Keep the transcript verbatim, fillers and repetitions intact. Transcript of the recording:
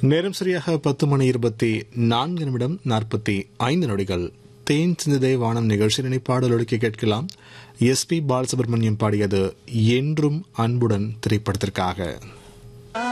நேரம் சரியாக பத்து மணி இருபத்தி நான்கு நிமிடம் நாற்பத்தி ஐந்து நொடிகள். தேன் சிந்ததே வானம் நிகழ்ச்சியினை பாடலொடுக்கி கேட்கலாம். எஸ் பி பாலசுப்ரமணியம் பாடியது என்றும் அன்புடன் திரைப்படத்திற்காக.